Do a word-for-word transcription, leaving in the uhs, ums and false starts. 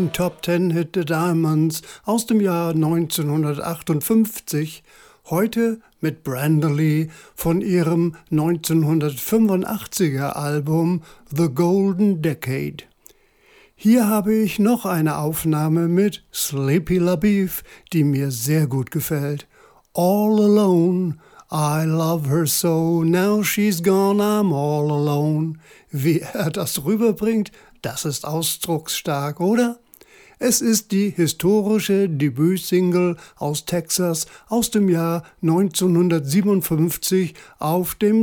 Top Ten Hit The Diamonds aus dem Jahr neunzehnhundertachtundfünfzig, heute mit Brenda Lee von ihrem neunzehnhundertfünfundachtziger Album The Golden Decade. Hier habe ich noch eine Aufnahme mit Sleepy LaBeouf, die mir sehr gut gefällt. All Alone, I love her so, now she's gone, I'm all alone. Wie er das rüberbringt, das ist ausdrucksstark, oder? Es ist die historische Debütsingle aus Texas aus dem Jahr neunzehnhundertsiebenundfünfzig auf dem